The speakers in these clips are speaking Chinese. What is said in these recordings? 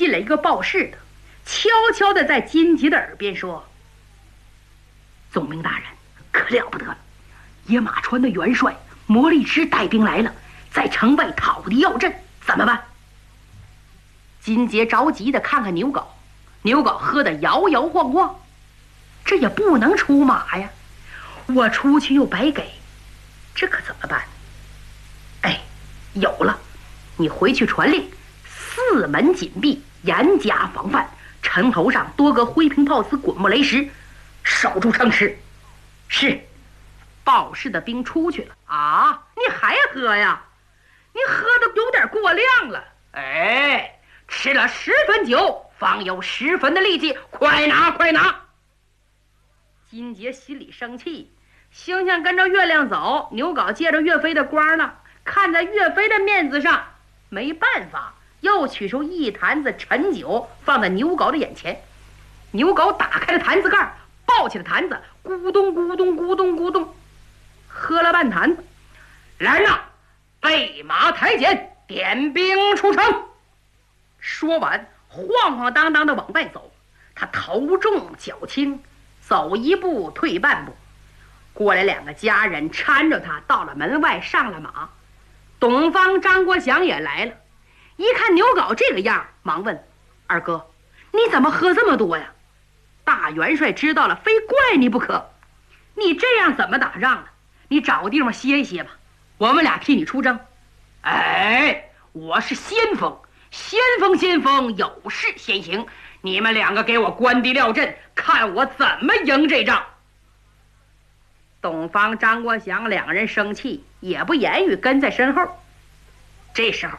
进来一个报事的，悄悄地在金杰的耳边说：“总兵大人，可了不得了！野马川的元帅魔力池带兵来了，在城外讨敌要阵，怎么办？”金杰着急地看看牛皋，牛皋喝得摇摇晃晃，这也不能出马呀，我出去又白给，这可怎么办？哎，有了，你回去传令，四门紧闭，严加防范，城头上多个灰瓶炮司滚木雷石，守住城池。是。报事的兵出去了啊！你还喝呀？你喝的有点过量了。哎，吃了10分酒，方有10分的力气，快拿快拿！金杰心里生气，星星跟着月亮走，牛皋借着岳飞的光呢，看在岳飞的面子上，没办法，又取出一坛子陈酒放在牛皋的眼前。牛皋打开了坛子盖，抱起了坛子，咕咚咕咚咕咚咕咚喝了半坛子。来人呐，备马抬简，点兵出城。说完，晃晃荡荡的往外走，他头重脚轻，走一步退半步。过来2个家人搀着他到了门外，上了马。董方、张国祥也来了，一看牛皋这个样，忙问：“二哥，你怎么喝这么多呀？”大元帅知道了，非怪你不可。你这样怎么打仗呢？你找个地方歇一歇吧，我们俩替你出征。哎，我是先锋，先锋有事先行，你们2个给我关敌料阵，看我怎么赢这仗。董方、张国祥2个人生气，也不言语，跟在身后。这时候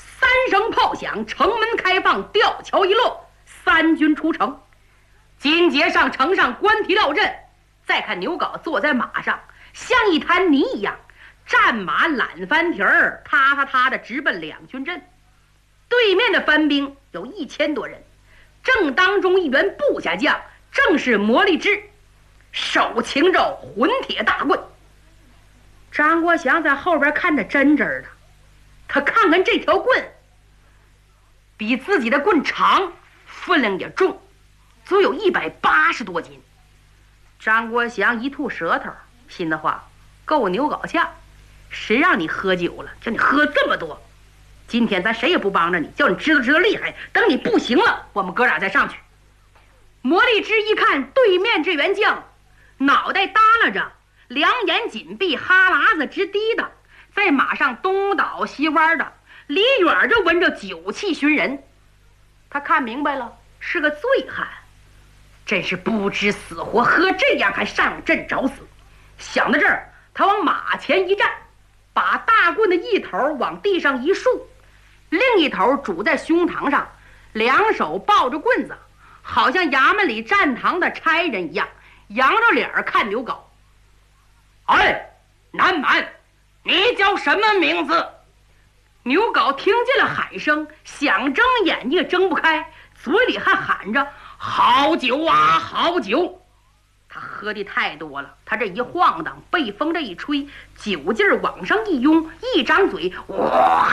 3声炮响，城门开放，吊桥一落，3军出城。金杰上城上观敌料阵，再看牛皋坐在马上，像一滩泥一样，战马懒翻蹄儿，踏踏踏的直奔两军阵。对面的番兵有1000多人，正当中一员部下将，正是魔力之，手擎着混铁大棍。张国祥在后边看着真真的，他看看这条棍比自己的棍长，分量也重，足有180多斤。张国祥一吐舌头，心的话，够牛皋呛，谁让你喝酒了，叫你喝这么多，今天咱谁也不帮着你，叫你知道厉害，等你不行了，我们哥俩再上去。魔力之一看对面这员将脑袋耷拉着，两眼紧闭，哈喇子直滴的，在马上东倒西歪的，离远就闻着酒气熏人。他看明白了，是个醉汉，真是不知死活，喝这样还上阵找死。想到这儿，他往马前一站，把大棍的一头往地上一竖，另一头拄在胸膛上，两手抱着棍子，好像衙门里站堂的差人一样，扬着脸看牛皋。哎，南蛮，你叫什么名字？牛皋听见了喊声，想睁眼睛也睁不开，嘴里还喊着好酒啊好酒。他喝的太多了，他这一晃荡，被风这一吹，酒劲儿往上一拥，一张嘴，哇，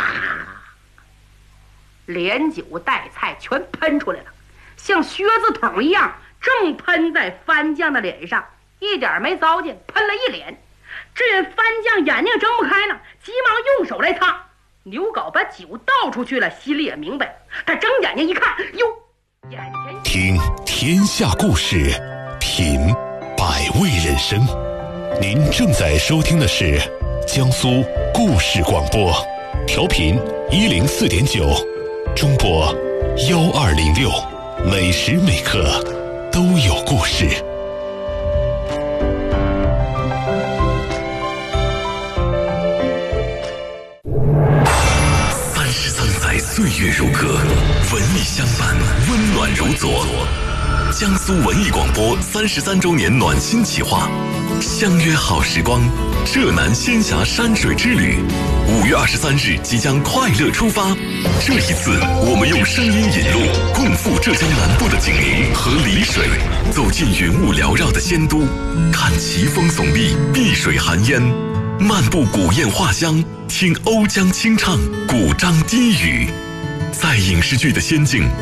连酒带菜全喷出来了，像靴子筒一样，正喷在番将的脸上，一点没糟践，喷了一脸。这番将眼睛睁不开了，急忙用手来擦。牛皋把酒倒出去了，心里也明白了，他睁眼睛一看，哟，眼前听天下故事，品百味人生。您正在收听的是江苏故事广播，调频104.9，中波1206，每时每刻都有故事。33载岁月如歌，文艺相伴，温暖如昨。江苏文艺广播33周年暖心企划，相约好时光，浙南仙峡山水之旅，5月23日即将快乐出发。这一次，我们用声音引路，共赴浙江南部的景宁和丽水，走进云雾缭绕的仙都，看奇峰耸立，碧水含烟，漫步古砚画香，听瓯江清唱，古獐低语，在影视剧的仙境